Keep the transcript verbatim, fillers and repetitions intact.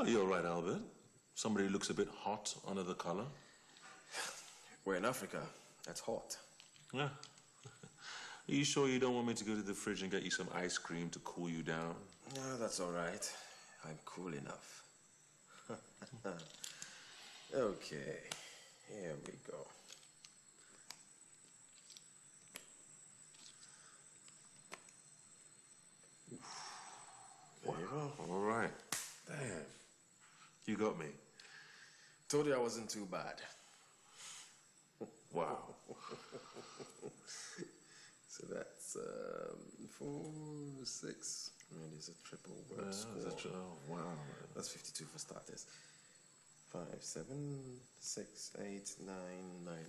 Oh, you're right, Albert. Somebody looks a bit hot under the collar. We're in Africa. That's hot. Yeah. Are you sure you don't want me to go to the fridge and get you some ice cream to cool you down? No, that's all right. I'm cool enough. Okay, here we go. There you go. All right. Damn. You got me. Told you I wasn't too bad. Wow. So that's um, four, six. I mean, it's a triple word Uh, score. that's, oh, wow. That's fifty-two for starters. Five, seven, six, eight, nine, nine.